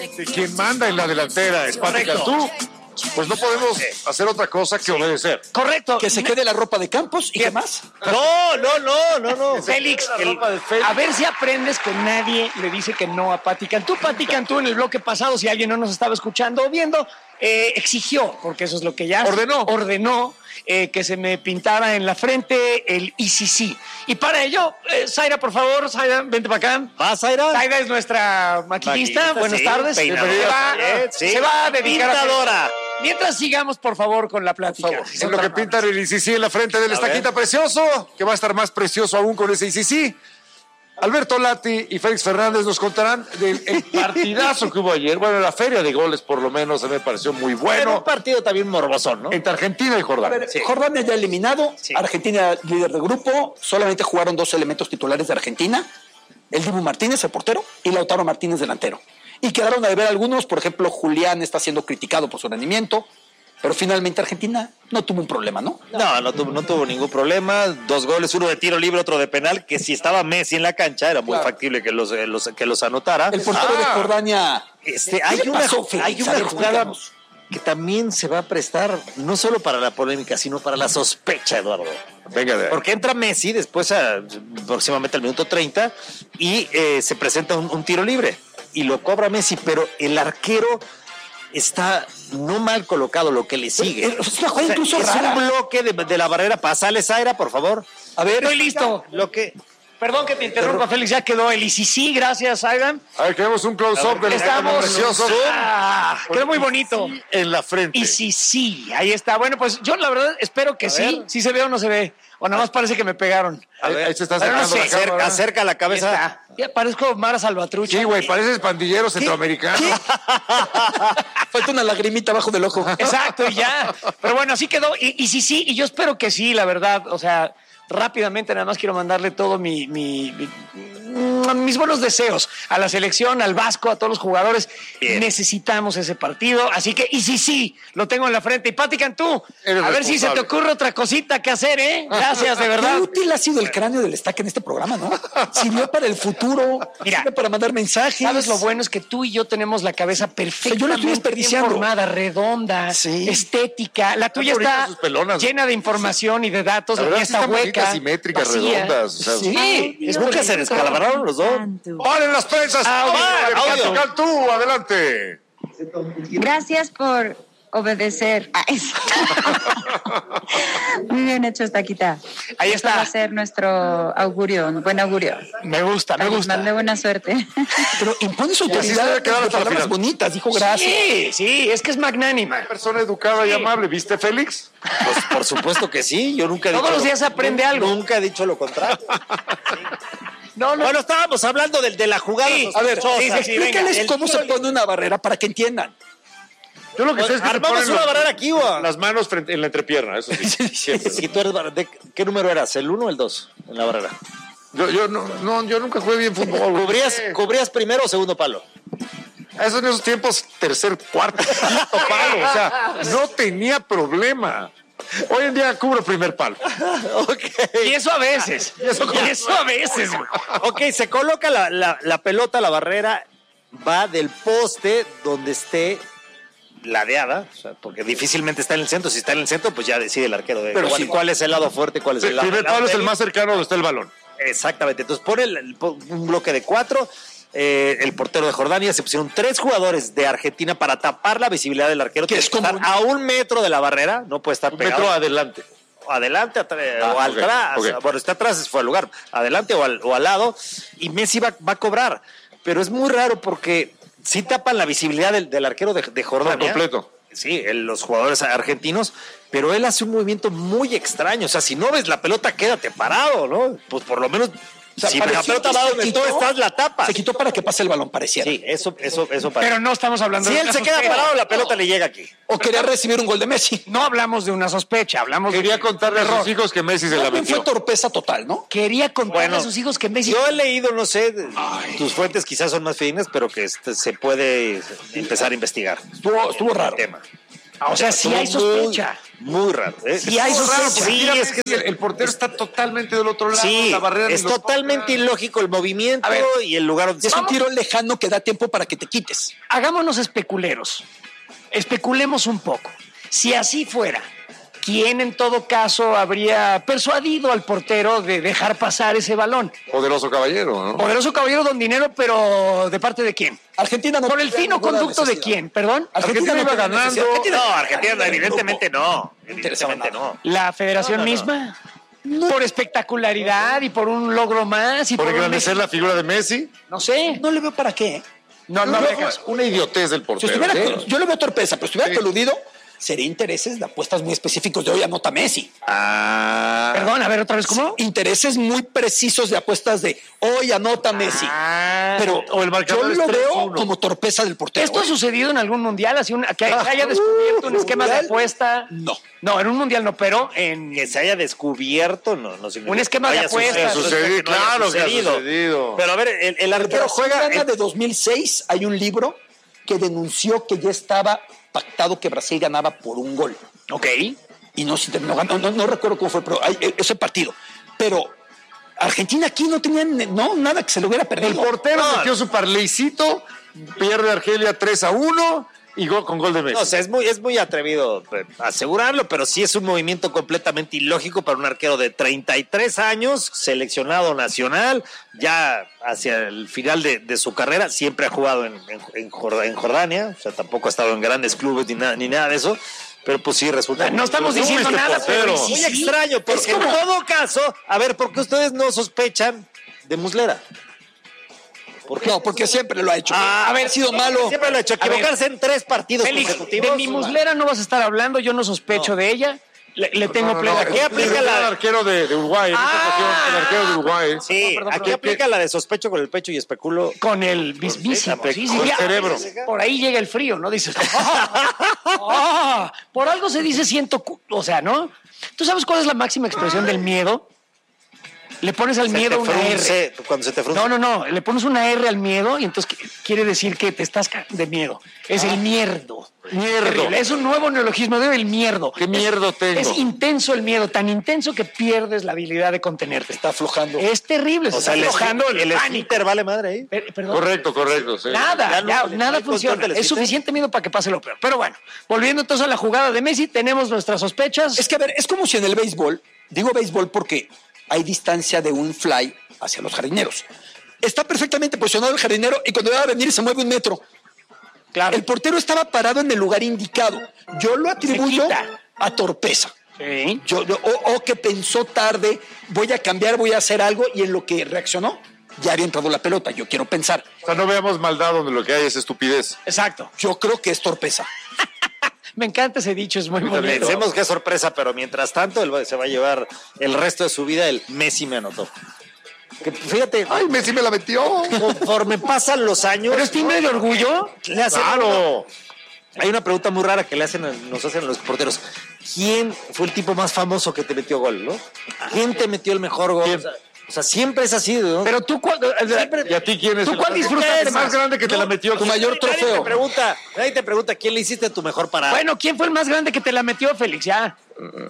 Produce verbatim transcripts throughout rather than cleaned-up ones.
de quien manda en la delantera es Pati Cantú, pues no podemos hacer otra cosa que obedecer. Correcto. Que se quede la ropa de Campos y qué más. No, no, no, no, no. Félix, la el- ropa de Félix. a ver si aprendes que nadie le dice que no a Pati Cantú. Pati Cantú en el bloque pasado, si alguien no nos estaba escuchando o viendo, eh, exigió, porque eso es lo que ya Ordenó. ordenó eh, que se me pintara en la frente el I C C. Y para ello, eh, Zaira, por favor, Zaira, vente para acá. ¿Vas, Zaira? Zaira es nuestra maquillista. Maquillista, Buenas sí, tardes. peinadora, Se va, bien, sí. se va a dedicar Pintadora. a... Mientras sigamos, por favor, con la plática. En lo que pintan el I C C en la frente del estaquita precioso, que va a estar más precioso aún con ese I C C. Alberto Lati y Félix Fernández nos contarán del el partidazo que hubo ayer. Bueno, la feria de goles, por lo menos, a mí me pareció muy Bueno, bueno. un partido también morbosón, ¿no? Entre Argentina y A Jordania. ver, Jordania ya eliminado, Argentina líder de grupo, solamente jugaron dos elementos titulares de Argentina, el Dibu Martínez, el portero, y Lautaro Martínez, delantero. Y quedaron a deber algunos, por ejemplo, Julián está siendo criticado por su rendimiento, pero finalmente Argentina no tuvo un problema, ¿no? No, no tuvo, no tuvo ningún problema. Dos goles, uno de tiro libre, otro de penal, que si estaba Messi en la cancha era muy Claro. factible que los, eh, los- que los anotara. El portero de Ah. Jordania... Este, ¿qué hay, le una, pasó, Félix? hay A una ver, jugada explícanos. que también se va a prestar no solo para la polémica, sino para la sospecha, Eduardo. Venga de ahí. Porque entra Messi después, a, próximamente al minuto treinta, y eh, se presenta un, un tiro libre. Y lo cobra Messi, pero el arquero está no mal colocado lo que le sigue. Es una jugada incluso es rara. un bloque de, de la barrera. Pásale, Zaira, por favor. A ver, Estoy listo. Lo que... Perdón que te interrumpa, Félix, ya quedó el I C C, gracias, Zaira. A ver, queremos un close-up del Estamos... precioso Ah, quedó muy bonito. en la frente. Y sí, sí, ahí está. Bueno, pues yo la verdad espero que sí. ¿Sí se ve o no se ve? O nada más parece que me pegaron. Ahí, ahí se está Pero no acercando sé, la acerca, cámara. acerca la Ahí cabeza. está. Ya parezco Mara Salvatrucha. Sí, güey, pareces pandillero centroamericano. falta una lagrimita abajo del ojo. Exacto, y ya. Pero bueno, así quedó. Y, y sí, sí, y yo espero que sí, la verdad. O sea, rápidamente nada más quiero mandarle todo mi, mi- mi- mis buenos deseos a la selección, al Vasco, a todos los jugadores. Bien. Necesitamos ese partido. Así que, y sí, sí, lo tengo en la frente. Y Pati Cantú, Eres a ver si se te responsable. ocurre otra cosita que hacer, ¿eh? Gracias, de verdad. Qué útil ha sido el cráneo del estaque en este programa, ¿no? Sirvió para el futuro, Mira, sirve para mandar mensajes. ¿Sabes lo bueno? Es que tú y yo tenemos la cabeza perfectamente yo la estoy desperdiciando. formada, redonda, Sí. estética. La tuya bonitas está sus pelonas. llena de información y de datos. La La verdad mía sí está están bonitas, hueca, simétricas, vacía. redondas, o sea, Sí, es Nunca se descalabraron los dos. ¡Valen las prensas! Audio, ¡Audio! audio. Cantú, adelante. Gracias por obedecer. Ay, sí. Muy bien hecho, Estaquita. Ahí Esto va a está. ser nuestro augurio, un buen augurio. Me gusta, me Les gusta. mande buena suerte. Pero impone su así se autoridad debe quedar de hasta la palabras final. bonitas, dijo gracias. Sí, sí, es que es magnánima. Persona educada y amable, ¿viste, Félix? Pues por supuesto que sí. Yo nunca he Todos dicho los lo- días aprende nu- algo. Nunca he dicho lo contrario. No, no. Bueno, estábamos hablando del, de la jugada. Sí, A ver, sospechosa. sí, sí, sí, venga. explícales El cómo tiro se pone una barrera para que entiendan. Yo lo que sé es que se Armamos ponen una los- barrera aquí, güey. las manos frente, en la entrepierna, eso sí. siempre. Si tú eres bar- ¿de ¿Qué número eras? ¿El uno o el dos en la barrera? Yo, yo, no, no, yo nunca jugué bien fútbol. güey. ¿Cubrías, Sí. ¿Cubrías primero o segundo palo? Eso en esos tiempos, tercer, cuarto, quinto palo. O sea, no tenía problema. Hoy en día cubro primer palo. Ok. Y eso a veces. Y eso, a veces, güey. Ok, se coloca la, la, la pelota, la barrera va del poste donde esté ladeada, o sea, porque difícilmente está en el centro. Si está en el centro, pues ya decide el arquero de Pero cuál, sí. cuál es el lado fuerte, cuál es El el lado primer palo es el débil. más cercano donde está el balón. Exactamente. Entonces pone el- el- un bloque de cuatro. eh, el portero de Jordania, se pusieron tres jugadores de Argentina para tapar la visibilidad del arquero. Que Tiene es que estar común. a un metro de la barrera, no puede estar Un pegado. metro adelante. Adelante atra- Ah, o ok, atrás. ok. Bueno, está atrás, fue el lugar. Adelante o al, o al lado. Y Messi va, va a cobrar. Pero es muy raro porque sí tapan la visibilidad del, del arquero de, de Jordania. Por completo. Sí, el- los jugadores argentinos. Pero él hace un movimiento muy extraño. O sea, si no ves la pelota, quédate parado, ¿no? Pues por lo menos. O sea, si la pareció pelota que va se donde quitó- tú estás, la tapas. Se quitó para que pase el balón, pareciera. Sí, eso, eso, eso parece. Pero no estamos hablando Si de él una se queda sospecha. parado, la pelota le llega aquí. O quería recibir un gol de Messi. No hablamos de una sospecha, hablamos Quería de... contarle a sus hijos que Messi se la Más bien metió. fue torpeza total, ¿no? Quería contarle Bueno, a sus hijos que Messi... Yo he leído, no sé, tus fuentes quizás son más finas, pero que este, se puede empezar a investigar. Estuvo, estuvo raro. Tema. Ah, o sea, sí Estuvo hay sospecha. Muy, muy raro. ¿eh? Sí hay Es raro, sospecha. porque Sí, mira, es que el, el portero está totalmente del otro lado. Sí, la barrera es ni lo totalmente toca. ilógico el movimiento A ver, y el lugar donde Es un tiro lejano que da tiempo para que te quites. Hagámonos especuleros. Especulemos un poco. Si así fuera, ¿quién en todo caso habría persuadido al portero de dejar pasar ese balón? Poderoso caballero, ¿no? Poderoso caballero don dinero, pero ¿de parte de quién? Argentina no ¿Por el tenía fino ninguna conducto de necesidad. quién? ¿Perdón? Argentina, Argentina no iba tenía ganando. necesidad. Argentina- No, Argentina evidentemente no. interesaba Evidentemente nada. no. ¿La federación No, no, no. misma? Por espectacularidad y por un logro más y Por por, un engrandecer Messi- la figura de Messi. No sé. No le veo para qué. ¿eh? No, no, No, habría no, caso. una idiotez del Si portero. estuviera, ¿sí? Yo le veo torpeza, pero si estuviera Sí. coludido, sería intereses de apuestas muy específicos de hoy anota Messi. Ah. Perdón, a ver otra vez, ¿cómo? Intereses muy precisos de apuestas de hoy anota Messi. Ah, Pero o el marcador yo es lo tres veo uno. como torpeza del portero. ¿esto ha ¿eh? sucedido en algún mundial? Así un- que, que haya descubierto un esquema de ¿Mundial? apuesta. No. No, en un mundial no, pero en Que se haya descubierto, no, no significa Un esquema que de haya apuestas. sucedido, Sucedido, que no haya claro que ha sucedido. sucedido. Pero a ver, el, el arquero Brasil juega. gana el- de dos mil seis, hay un libro que denunció que ya estaba pactado que Brasil ganaba por un gol. Ok. Y no, si terminó ganando, no, no recuerdo cómo fue, pero hay, eh, ese partido. Pero Argentina aquí no tenía no, nada que se le hubiera perdido. El portero No. metió su parleycito, pierde Argelia tres a uno y gol, con gol de Messi. No, o sea, es muy, es muy atrevido eh, asegurarlo, pero sí es un movimiento completamente ilógico para un arquero de treinta y tres años, seleccionado nacional, ya hacia el final de, de su carrera, siempre ha jugado en, en, en Jord- en Jordania, o sea, tampoco ha estado en grandes clubes ni nada, ni nada de eso, pero pues sí resulta... No estamos Pero diciendo fuiste nada, pero portero. sí, Muy sí. extraño, porque Es como- en todo caso, a ver, ¿por qué ustedes no sospechan de Muslera? ¿Por qué? No, porque siempre lo ha hecho. Ah, a ver, ha sido malo. Siempre lo ha hecho. A ver, Equivocarse en tres partidos Félix, consecutivos. de mi muslera no vas a estar hablando, yo no sospecho de ella. Le, le tengo No, no, plena no, ¿Qué aplica el la- arquero de, de Uruguay? En esta Ah. ocasión, el arquero de Uruguay. Sí, Perdón, perdón, aquí perdón. aplica la de sospecho con el pecho y especulo. Con el mismísimo. Con Sí, sí, el ya. cerebro. Por ahí llega el frío, ¿no? Dices, "Ah, ah". Por algo se dice siento, cu-". O sea, ¿no? ¿Tú sabes cuál es la máxima expresión del miedo? Le pones al Se miedo te una R. frunce, cuando se te frunce. No, no, no. Le pones una R al miedo y entonces qu- quiere decir que te estás ca- de miedo. Es el mierdo. Mierdo. Terrible. Es un nuevo neologismo de el mierdo. ¿Qué mierdo tengo? Es intenso el miedo, tan intenso que pierdes la habilidad de contenerte. Está aflojando. Es terrible. Se O sea, está el, aflojando el, el, el pánico. esfínter vale madre ahí. Per- perdón. Correcto, correcto. Sí. Nada, Ya no- ya, no hay nada control funciona. del Es esfínter. suficiente miedo para que pase lo peor. Pero bueno, volviendo entonces a la jugada de Messi, tenemos nuestras sospechas. Es que, a ver, es como si en el béisbol, digo béisbol porque hay distancia de un fly hacia los jardineros. Está perfectamente posicionado el jardinero y cuando va a venir se mueve un metro. Claro. El portero estaba parado en el lugar indicado. Yo lo atribuyo quita. a torpeza. Sí. Yo, yo- o, o que pensó tarde, voy a cambiar, voy a hacer algo, y en lo que reaccionó, ya había entrado la pelota. Yo quiero pensar. O sea, no veamos maldad donde lo que hay es estupidez. Exacto. Yo creo que es torpeza. Me encanta ese dicho, es muy bonito. Pensemos qué sorpresa, pero mientras tanto él va- se va a llevar el resto de su vida el Messi me anotó. Que fíjate, ¡Ay, Messi me la metió! conforme pasan los años. Pero es timbre de orgullo. le hacen- ¡Claro! Hay una pregunta muy rara que le hacen, a- nos hacen los porteros. ¿Quién fue el tipo más famoso que te metió gol, no? ¿Quién te metió el mejor gol? ¿Quién? O sea, o sea, siempre es así, ¿no? Pero tú, ¿cuál, ¿Y a ti quién es ¿Tú el cuál disfrutas el más grande que te la metió? Tu mayor Nadie te trofeo. pregunta, nadie te pregunta quién le hiciste tu mejor parada. Bueno, ¿quién fue el más grande que te la metió, Félix? Ya.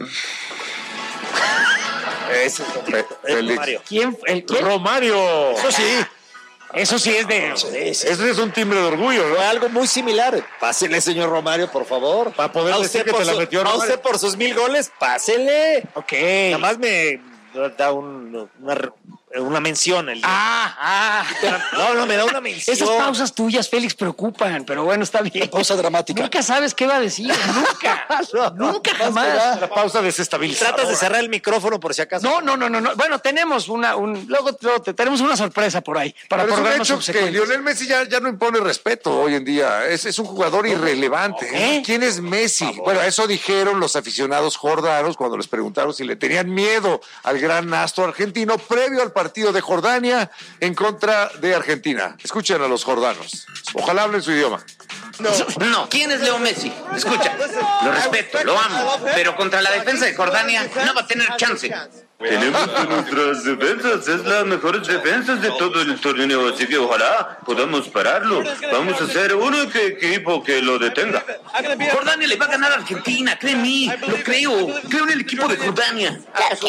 Ese es, Fe- es Félix. Mario. ¿Quién? el- quién? ¡Romario! Eso sí. Eso sí es de. Ese es un timbre de orgullo, Fue ¿no? algo muy similar. Pásele, señor Romario, por favor. Para poder A decir usted que por te la su- metió A Romario. usted por sus mil goles, pásele. Ok. Nada más me da un- una, una mención. El Ah, ah. no, no, me da una mención. Esas pausas tuyas, Félix, preocupan, pero bueno, está bien. Pausa dramática. Nunca sabes qué va a decir, nunca. Nunca jamás. La pausa desestabilizadora. Tratas de cerrar el micrófono por si acaso. No, no, no, no, no. Bueno, tenemos una, un, luego, luego te- tenemos una sorpresa por ahí para Pero es un programas hecho que subsecuentes. Lionel Messi ya, ya no impone respeto hoy en día. Es, es un jugador irrelevante. ¿Eh? ¿Quién es Messi? Bueno, eso dijeron los aficionados jordanos cuando les preguntaron si le tenían miedo al gran astro argentino previo al partido de Jordania en contra de Argentina. Escuchen a los jordanos. Ojalá hablen su idioma. No, ¿quién es Leo Messi? Escucha, lo respeto, lo amo, pero contra la defensa de Jordania no va a tener chance. Tenemos nuestras defensas, es las mejores defensas de todo el torneo, así que ojalá podamos pararlo. Vamos a ser un equipo que lo detenga. Jordania le va a ganar a Argentina, cree en mí, lo creo. Creo en el equipo de Jordania.